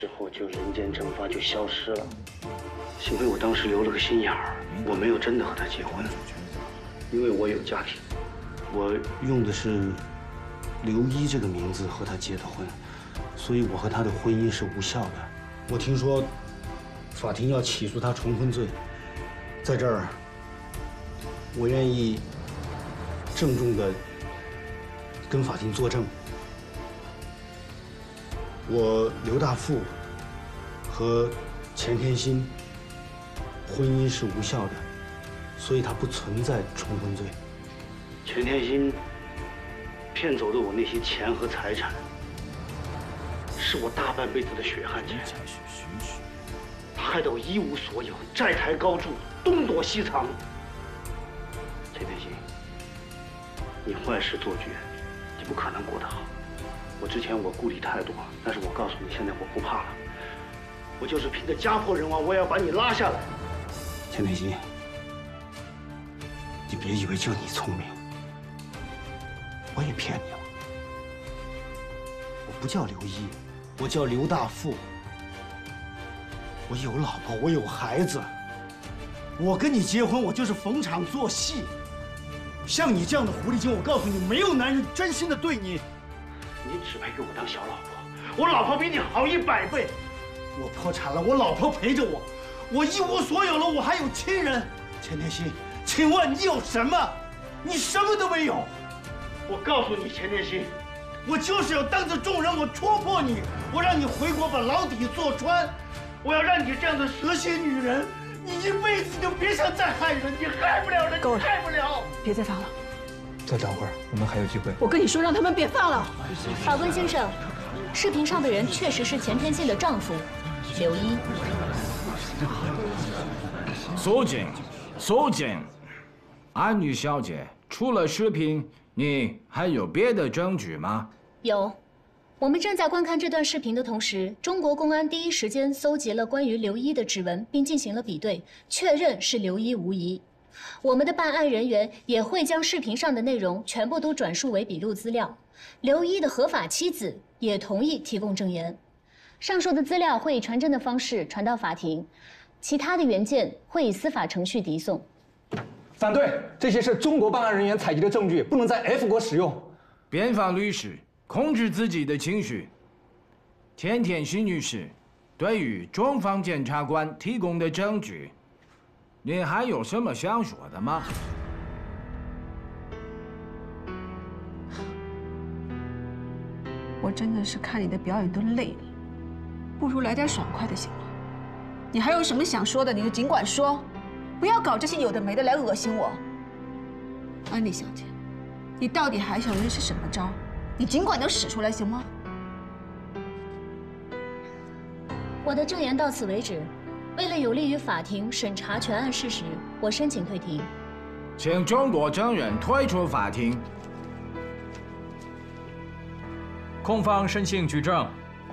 之后就人间蒸发，就消失了。幸亏我当时留了个心眼儿，我没有真的和他结婚，因为我有家庭。我用的是刘一这个名字和他结的婚，所以我和他的婚姻是无效的。我听说法庭要起诉他重婚罪，在这儿，我愿意郑重地跟法庭作证。 我刘大富和钱天心婚姻是无效的，所以他不存在重婚罪。钱天心骗走的我那些钱和财产，是我大半辈子的血汗钱。他害得我一无所有，债台高筑，东躲西藏。钱天心，你坏事做绝，你不可能过得好。 我之前我顾虑太多，但是我告诉你，现在我不怕了。我就是凭着家破人亡，我也要把你拉下来。钱天心，你别以为就你聪明，我也骗你了。我不叫刘一，我叫刘大富。我有老婆，我有孩子。我跟你结婚，我就是逢场作戏。像你这样的狐狸精，我告诉你，没有男人真心的对你。 你只配给我当小老婆，我老婆比你好100倍。我破产了，我老婆陪着我，我一无所有了，我还有亲人。钱天心，请问你有什么？你什么都没有。我告诉你，钱天心，我就是要当着众人，我戳破你，我让你回国把牢底坐穿。我要让你这样的蛇蝎女人，你一辈子就别想再害人，你害不了人，你害不了。 别再放了。 再等会儿，我们还有机会。 我跟你说，让他们别放了。 法官先生，视频上的人确实是钱天信的丈夫刘一。 苏警，安女小姐，除了视频，你还有别的证据吗？ 有，我们正在观看这段视频的同时，中国公安第一时间搜集了关于刘一的指纹，并进行了比对，确认是刘一无疑。 我们的办案人员也会将视频上的内容全部都转述为笔录资料。刘一的合法妻子也同意提供证言。上述的资料会以传真的方式传到法庭，其他的原件会以司法程序递送。 反对，这些是中国办案人员采集的证据，不能在 F 国使用。 辩方律师，控制自己的情绪。田天心女士，对于中方检察官提供的证据。 你还有什么想说的吗？ 我真的是看你的表演都累了，不如来点爽快的行吗？你还有什么想说的，你就尽管说，不要搞这些有的没的来恶心我。安妮小姐，你到底还想用是什么招？你尽管都使出来行吗？ 我的证言到此为止。 为了有利于法庭审查全案事实，我申请退庭。 请中国证人退出法庭。 控方申请举证。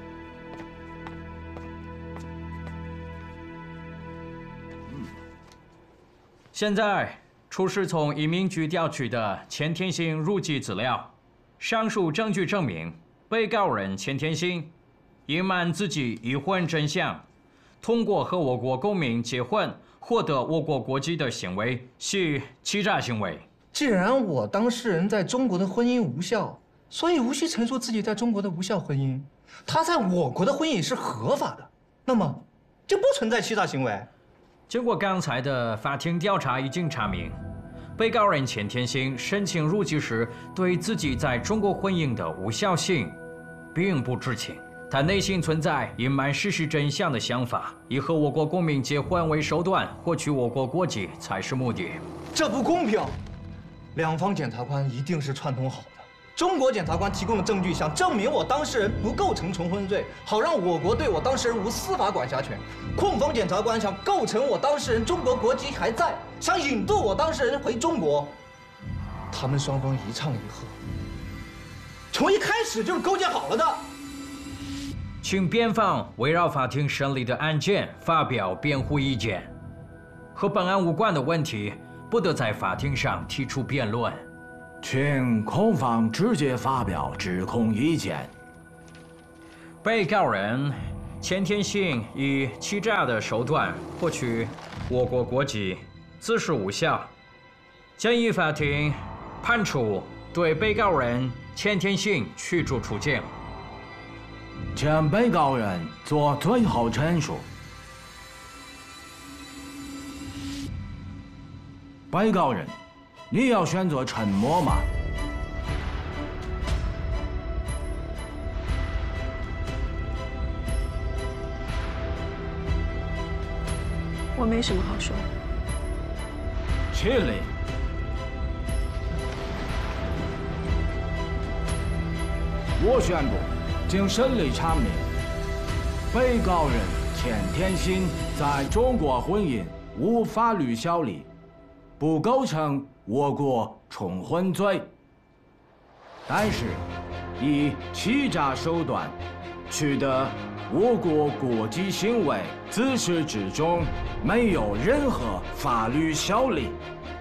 现在出示从移民局调取的钱天心入籍资料，上述证据证明，被告人钱天心隐瞒自己已婚真相。 通过和我国公民结婚获得我国国籍的行为是欺诈行为。 既然我当事人在中国的婚姻无效，所以无需陈述自己在中国的无效婚姻。他在我国的婚姻也是合法的，那么就不存在欺诈行为。 经过刚才的法庭调查已经查明，被告人钱天心申请入籍时对自己在中国婚姻的无效性并不知情。 他内心存在隐瞒事实真相的想法，以和我国公民结婚为手段获取我国国籍才是目的。 这不公平！两方检察官一定是串通好的。中国检察官提供的证据想证明我当事人不构成重婚罪，好让我国对我当事人无司法管辖权。控方检察官想构成我当事人中国国籍还在，想引渡我当事人回中国。他们双方一唱一和，从一开始就是勾结好了的。 请辩方围绕法庭审理的案件发表辩护意见，和本案无关的问题不得在法庭上提出辩论。 请控方直接发表指控意见。 被告人钱天信以欺诈的手段获取我国国籍，自视无效，建议法庭判处对被告人钱天信驱逐出境。 请被告人做最后陈述。被告人，你要选择沉默吗？ 我没什么好说的。 起立。我宣布，经审理查明，被告人钱天信在中国婚姻无法律效力，不构成我国重婚罪。但是，以欺诈手段取得我国国籍行为，自始至终没有任何法律效力。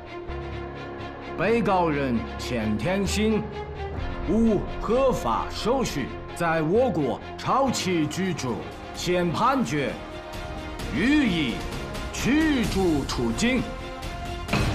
被告人钱天信无合法手续在我国长期居住，现判决予以驱逐出境。